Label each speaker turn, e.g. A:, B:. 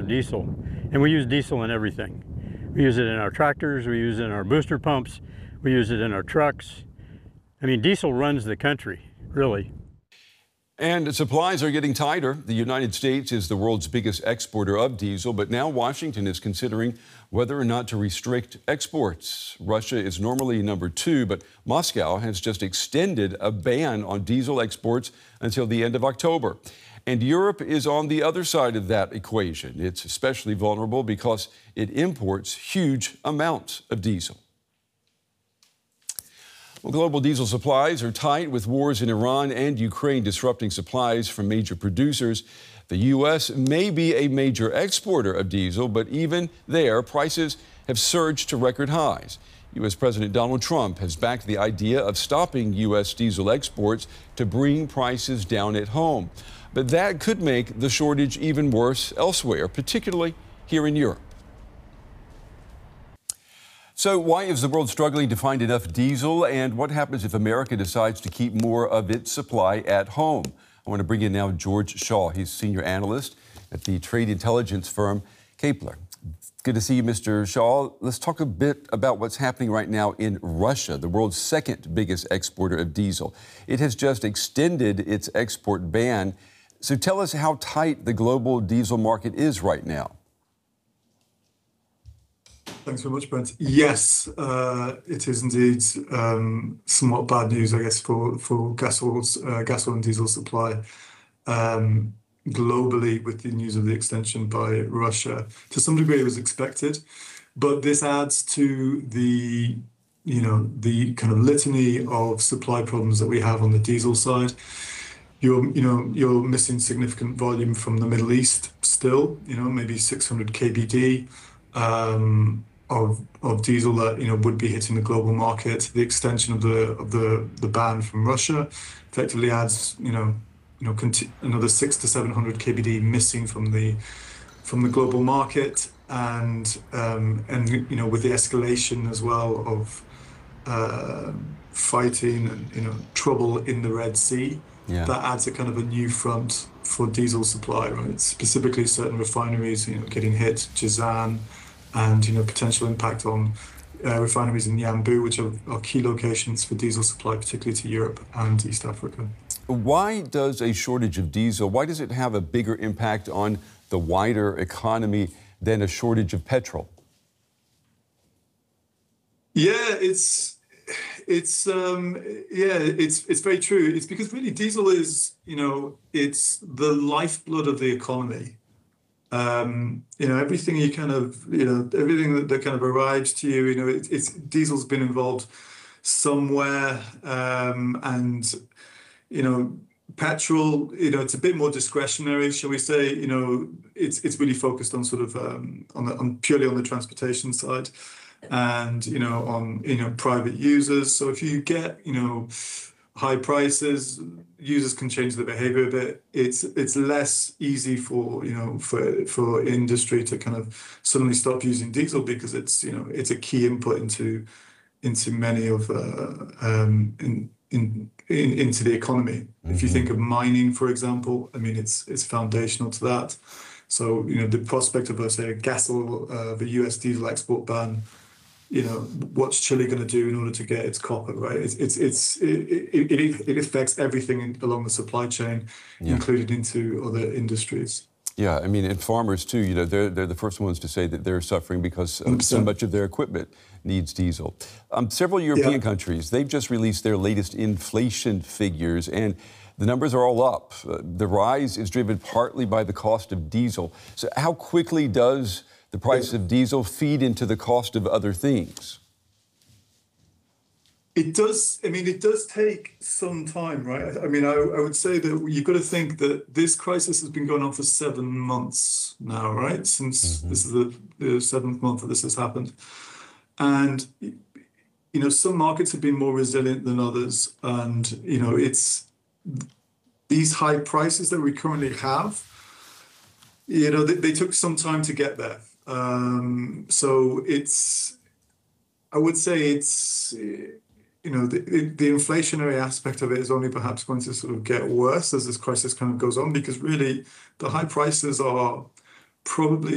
A: diesel, and we use diesel in everything. We use it in our tractors, we use it in our booster pumps, we use it in our trucks. I mean, diesel runs the country, really.
B: And supplies are getting tighter. The United States is the world's biggest exporter of diesel, but now Washington is considering whether or not to restrict exports. Russia is normally number 2, but Moscow has just extended a ban on diesel exports until the end of October. And Europe is on the other side of that equation. It's especially vulnerable because it imports huge amounts of diesel. Well, global diesel supplies are tight with wars in Iran and Ukraine disrupting supplies from major producers. The U.S. may be a major exporter of diesel, but even there, prices have surged to record highs. U.S. President Donald Trump has backed the idea of stopping U.S. diesel exports to bring prices down at home. But that could make the shortage even worse elsewhere, particularly here in Europe. So why is the world struggling to find enough diesel, and what happens if America decides to keep more of its supply at home? I want to bring in now George Shaw. He's senior analyst at the trade intelligence firm Kepler. Good to see you, Mr. Shaw. Let's talk a bit about what's happening right now in Russia, the world's second biggest exporter of diesel. It has just extended its export ban. So tell us how tight the global diesel market is right now.
C: Thanks very much, Brent. Yes, it is indeed somewhat bad news, I guess, for gasoil and diesel supply globally with the news of the extension by Russia. To some degree, it was expected, but this adds to the kind of litany of supply problems that we have on the diesel side. You're missing significant volume from the Middle East still, maybe 600 kbd. Of diesel that would be hitting the global market. The extension of the ban from Russia effectively adds another 600 to 700 kbd missing from the global market, and with the escalation as well of fighting and trouble in the Red Sea. Yeah. That adds a kind of a new front for diesel supply, right? Specifically, certain refineries, getting hit, Jazan, and potential impact on refineries in Yanbu, which are key locations for diesel supply, particularly to Europe and East Africa.
B: Why does a shortage of diesel, why does it have a bigger impact on the wider economy than a shortage of petrol?
C: Yeah, it's very true. It's because really diesel is, it's the lifeblood of the economy. Everything you kind of, everything that kind of arrives to you, it's diesel's been involved somewhere, and petrol, it's a bit more discretionary, shall we say. It's really focused on sort of purely on the transportation side, and on private users. So if you get high prices, users can change their behavior a bit. It's less easy for industry to kind of suddenly stop using diesel, because it's a key input into many of into the economy. Mm-hmm. If you think of mining, for example, I mean it's foundational to that. So the prospect of, say, the US diesel export ban. What's Chile going to do in order to get its copper, right? It affects everything along the supply chain, yeah, included into other industries.
B: Yeah, I mean, and farmers too, they're the first ones to say that they're suffering because so much of their equipment needs diesel. Several European countries, they've just released their latest inflation figures, and the numbers are all up. The rise is driven partly by the cost of diesel. So how quickly does the price of diesel feed into the cost of other things?
C: It does. I mean, it does take some time, right? I mean, I would say that you've got to think that this crisis has been going on for 7 months now, right? Since this is the 7th month that this has happened. And, some markets have been more resilient than others. And, it's these high prices that we currently have, they took some time to get there. So I would say it's, the inflationary aspect of it is only perhaps going to sort of get worse as this crisis kind of goes on, because really the high prices are probably